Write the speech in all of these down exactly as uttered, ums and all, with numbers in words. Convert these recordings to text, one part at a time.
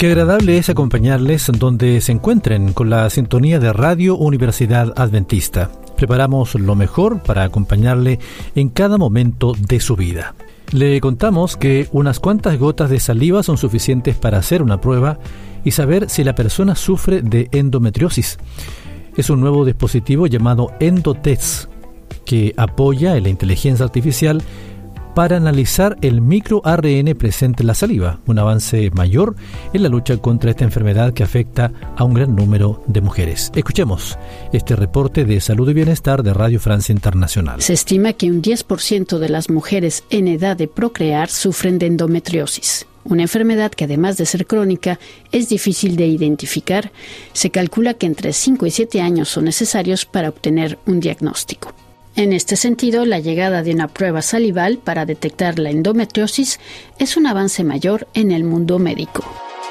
Qué agradable es acompañarles donde se encuentren con la sintonía de Radio Universidad Adventista. Preparamos lo mejor para acompañarle en cada momento de su vida. Le contamos que unas cuantas gotas de saliva son suficientes para hacer una prueba y saber si la persona sufre de endometriosis. Es un nuevo dispositivo llamado EndoTest que apoya en la inteligencia artificial para analizar el micro A R N presente en la saliva, un avance mayor en la lucha contra esta enfermedad que afecta a un gran número de mujeres. Escuchemos este reporte de Salud y Bienestar de Radio Francia Internacional. Se estima que un diez por ciento de las mujeres en edad de procrear sufren de endometriosis, una enfermedad que además de ser crónica es difícil de identificar. Se calcula que entre cinco y siete años son necesarios para obtener un diagnóstico. En este sentido, la llegada de una prueba salival para detectar la endometriosis es un avance mayor en el mundo médico.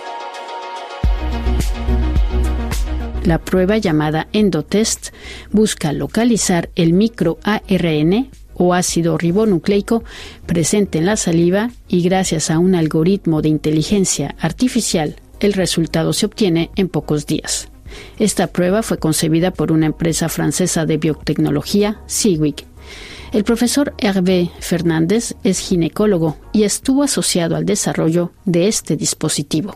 La prueba llamada EndoTest busca localizar el micro A R N o ácido ribonucleico presente en la saliva y gracias a un algoritmo de inteligencia artificial, el resultado se obtiene en pocos días. Esta prueba fue concebida por una empresa francesa de biotecnología, Siwick. El profesor Hervé Fernández es ginecólogo y estuvo asociado al desarrollo de este dispositivo.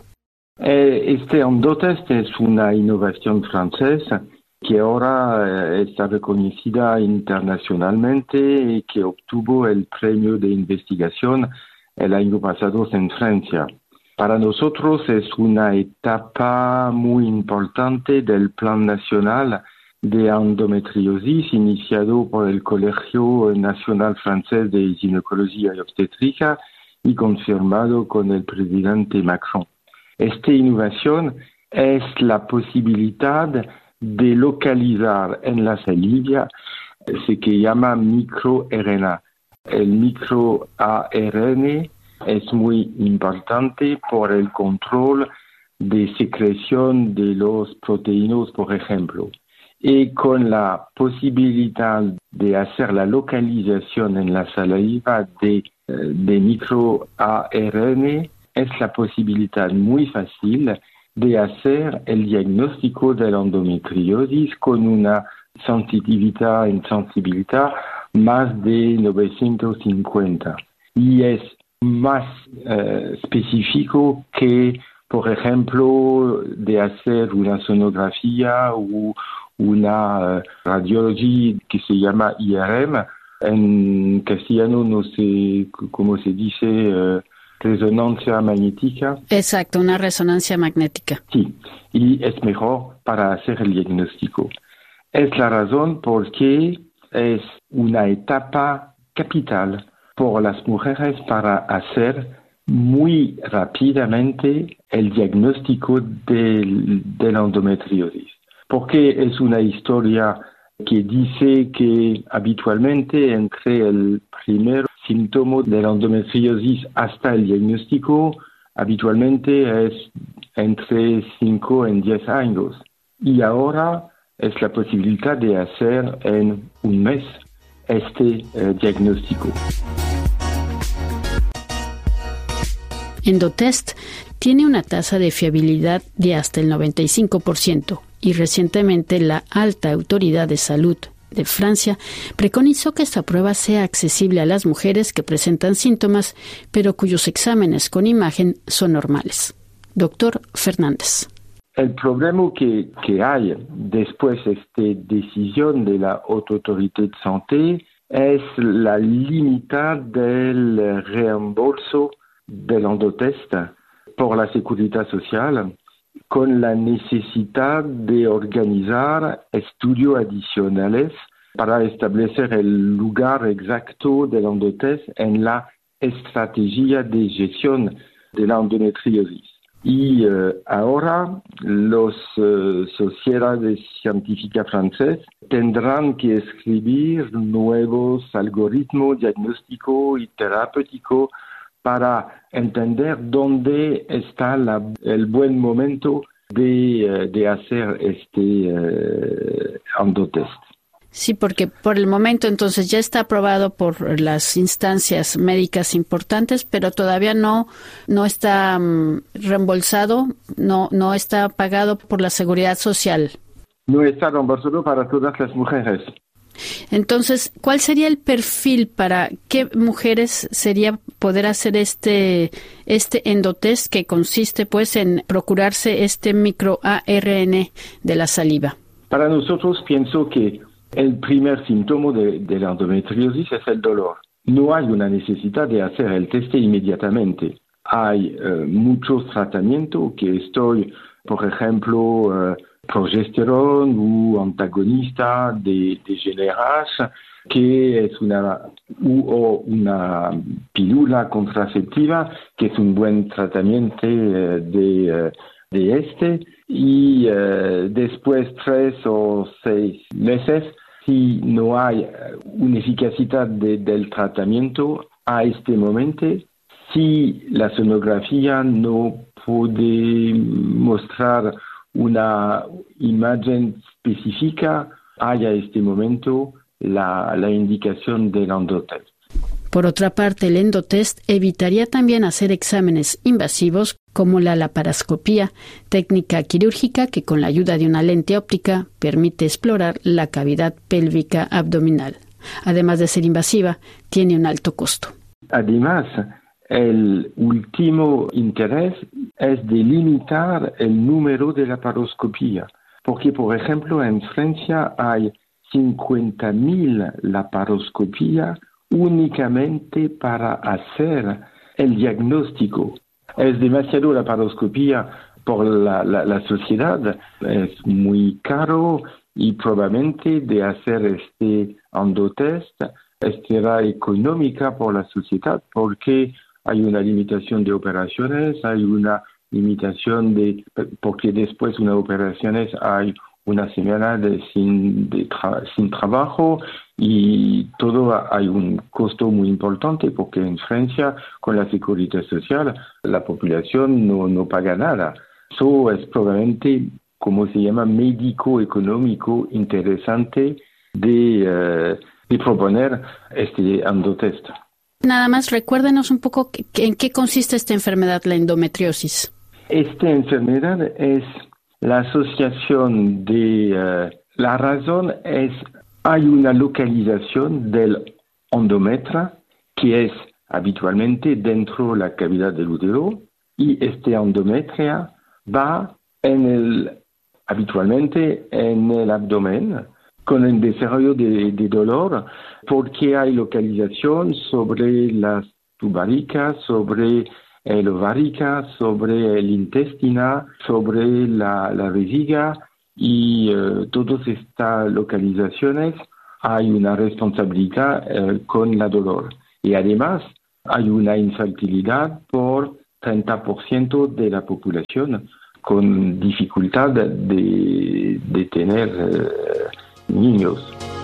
Este EndoTest es una innovación francesa que ahora está reconocida internacionalmente y que obtuvo el premio de investigación el año pasado en Francia. Para nosotros es una etapa muy importante del Plan Nacional de Endometriosis iniciado por el Colegio Nacional Francés de Ginecología y Obstétrica y confirmado con el presidente Macron. Esta innovación es la posibilidad de localizar en la saliva lo que llama microR N A. El micro A R N es muy importante por el control de secreción de los proteínas, por ejemplo. Y con la posibilidad de hacer la localización en la saliva de, de micro A R N, es la posibilidad muy fácil de hacer el diagnóstico de la endometriosis con una sensitividad y sensibilidad más de novecientos cincuenta. Y es más eh, específico que, por ejemplo, de hacer una sonografía o una uh, radiología que se llama I R M. En castellano no sé cómo se dice, uh, resonancia magnética. Exacto, una resonancia magnética. Sí, y es mejor para hacer el diagnóstico. Es la razón por qué es una etapa capital por las mujeres para hacer muy rápidamente el diagnóstico de, de la endometriosis. Porque es una historia que dice que habitualmente entre el primer síntoma de la endometriosis hasta el diagnóstico, habitualmente es entre cinco y diez años. Y ahora es la posibilidad de hacer en un mes este eh, diagnóstico. EndoTest tiene una tasa de fiabilidad de hasta el noventa y cinco por ciento y recientemente la Alta Autoridad de Salud de Francia preconizó que esta prueba sea accesible a las mujeres que presentan síntomas, pero cuyos exámenes con imagen son normales. Doctor Fernández. El problema que, que hay después de esta decisión de la Autoridad de Santé es la limita del reembolso del EndoTest por la Seguridad Social, con la necesidad de organizar estudios adicionales para establecer el lugar exacto del EndoTest en la estrategia de gestión de la endometriosis. Y uh, ahora las uh, sociedades científicas francesas tendrán que escribir nuevos algoritmos diagnósticos y terapéuticos para entender dónde está la, el buen momento de, de hacer este uh, EndoTest. Sí, porque por el momento entonces ya está aprobado por las instancias médicas importantes, pero todavía no no está um, reembolsado, no no está pagado por la Seguridad Social. No está reembolsado para todas las mujeres. Entonces, ¿cuál sería el perfil para qué mujeres sería poder hacer este este endotest que consiste pues en procurarse este micro A R N de la saliva? Para nosotros pienso que el primer síntoma de, de la endometriosis es el dolor. No hay una necesidad de hacer el test inmediatamente. Hay uh, muchos tratamientos que estoy, por ejemplo, uh, progesterona u antagonista de, de Generase, que es una, u, o una píldora contraceptiva, que es un buen tratamiento uh, de, uh, de este. Y uh, después tres o seis meses, si no hay una eficacia de, del tratamiento a este momento, si la sonografía no puede mostrar una imagen específica, hay a este momento la, la indicación del endotest. Por otra parte, el endotest evitaría también hacer exámenes invasivos como la laparoscopía, técnica quirúrgica que con la ayuda de una lente óptica permite explorar la cavidad pélvica abdominal. Además de ser invasiva, tiene un alto costo. Además, el último interés es de limitar el número de laparoscopía, porque, por ejemplo, en Francia hay cincuenta mil laparoscopías únicamente para hacer el diagnóstico. Es demasiado laparoscopía por la, la, la sociedad, es muy caro y probablemente de hacer este endotest será económica por la sociedad porque hay una limitación de operaciones, hay una limitación de, porque después de unas operaciones hay una semana de, sin, de tra, sin trabajo y todo hay un costo muy importante porque en Francia con la seguridad social la población no, no paga nada. Eso es probablemente, como se llama, médico-económico interesante de, uh, de proponer este endotest. Nada más recuérdenos un poco que, que, en qué consiste esta enfermedad, la endometriosis. Esta enfermedad es la asociación de... Uh, la razón es, hay una localización del endometrio que es habitualmente dentro de la cavidad del útero y este endometrio va en el, habitualmente en el abdomen con el desarrollo de, de dolor porque hay localización sobre las tubaricas, sobre el ovárica, sobre el intestino, sobre la, la vejiga y uh, todas estas localizaciones hay una responsabilidad uh, con la dolor. Y además hay una infertilidad por treinta por ciento de la población con dificultad de, de tener uh, niños.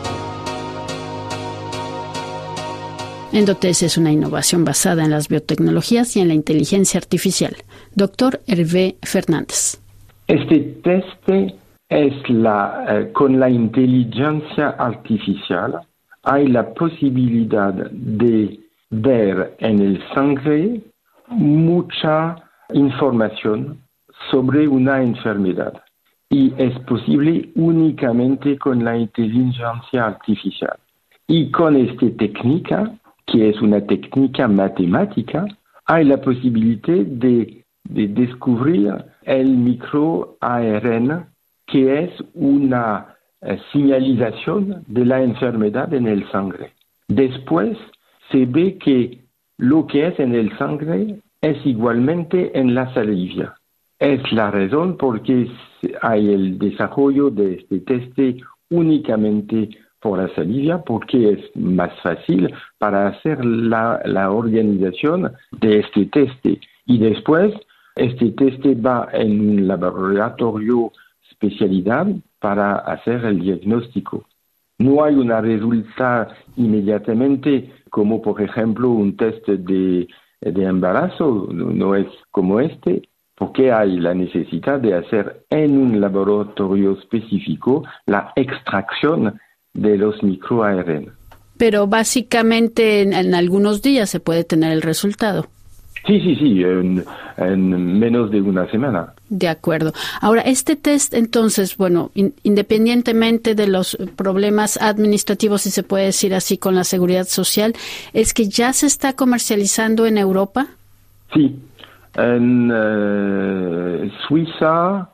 Endotest es una innovación basada en las biotecnologías y en la inteligencia artificial. Doctor Hervé Fernández. Este test es la, eh, con la inteligencia artificial, hay la posibilidad de ver en el sangre mucha información sobre una enfermedad. Y es posible únicamente con la inteligencia artificial. Y con esta técnica, que es una técnica matemática, hay la posibilidad de, de descubrir el micro A R N, que es una eh, señalización de la enfermedad en el sangre. Después se ve que lo que es en el sangre es igualmente en la saliva. Es la razón por qué hay el desarrollo de este test únicamente por la saliva, porque es más fácil para hacer la, la organización de este test. Y después, este test va en un laboratorio especialidad para hacer el diagnóstico. No hay una resultado inmediatamente como, por ejemplo, un test de, de embarazo, no es como este, porque hay la necesidad de hacer en un laboratorio específico la extracción de los micro-A R N. Pero básicamente en, en algunos días se puede tener el resultado. Sí, sí, sí, en, en menos de una semana. De acuerdo. Ahora, este test, entonces, bueno, in, independientemente de los problemas administrativos, si se puede decir así, con la seguridad social, ¿es que ya se está comercializando en Europa? Sí, en uh, Suiza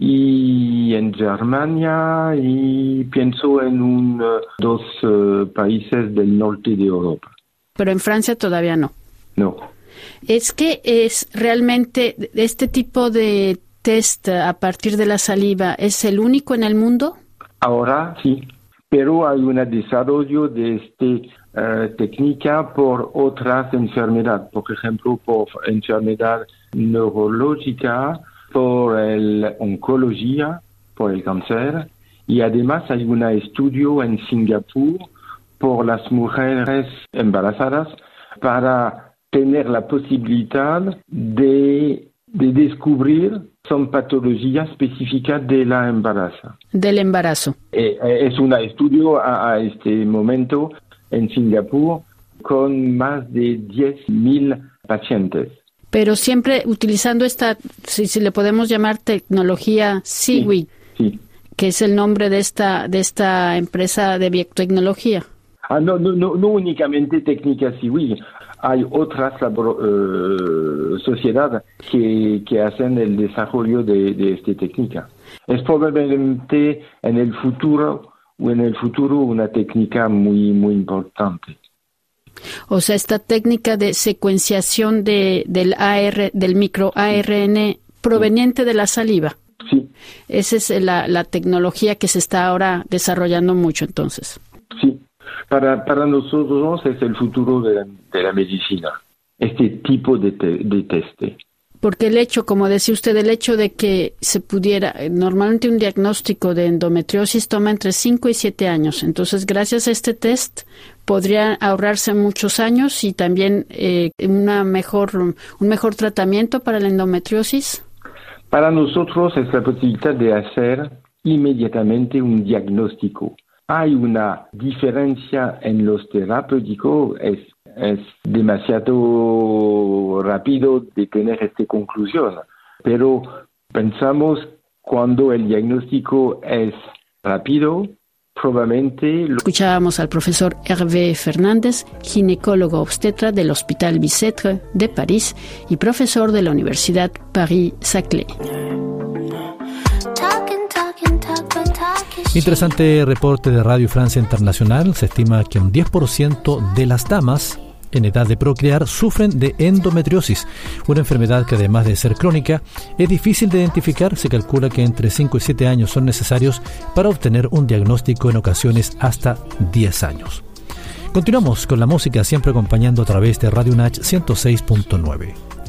y en Germania y pienso en un, uh, dos uh, países del norte de Europa. Pero en Francia todavía no. No. Es que es realmente este tipo de test a partir de la saliva, ¿es el único en el mundo? Ahora sí, pero hay un desarrollo de esta uh, técnica por otras enfermedades, por ejemplo, por enfermedad neurológica, por la oncología, por el cáncer, y además hay un estudio en Singapur por las mujeres embarazadas para tener la posibilidad de, de descubrir son patologías específicas de la embarazo. Del embarazo. Eh, es un estudio a, a este momento en Singapur con más de diez mil pacientes. Pero siempre utilizando esta, si, si le podemos llamar tecnología SIWI, sí, sí. Que es el nombre de esta de esta empresa de biotecnología. Ah, no, no, no, no únicamente técnica SIWI. Hay otras uh, sociedades que, que hacen el desarrollo de, de esta técnica. Es probablemente en el futuro o en el futuro una técnica muy muy importante. O sea, esta técnica de secuenciación de del A R del micro A R N proveniente de la saliva. Sí. Esa es la, la tecnología que se está ahora desarrollando mucho, entonces. Sí. Para, para nosotros es el futuro de la, de la medicina, este tipo de, te, de teste. Porque el hecho, como decía usted, el hecho de que se pudiera, normalmente un diagnóstico de endometriosis toma entre cinco y siete años. Entonces, gracias a este test, podría ahorrarse muchos años y también eh, una mejor, un mejor tratamiento para la endometriosis. Para nosotros es la posibilidad de hacer inmediatamente un diagnóstico. Hay una diferencia en los terapéuticos, es, es demasiado rápido de tener esta conclusión, pero pensamos cuando el diagnóstico es rápido, probablemente... Lo... Escuchábamos al profesor Hervé Fernández, ginecólogo obstetra del Hospital Bicêtre de París y profesor de la Universidad Paris-Saclay. Interesante reporte de Radio Francia Internacional. Se estima que un diez por ciento de las damas en edad de procrear sufren de endometriosis, una enfermedad que además de ser crónica, es difícil de identificar. Se calcula que entre cinco y siete años son necesarios para obtener un diagnóstico, en ocasiones hasta diez años. Continuamos con la música, siempre acompañando a través de Radio Nach ciento seis punto nueve.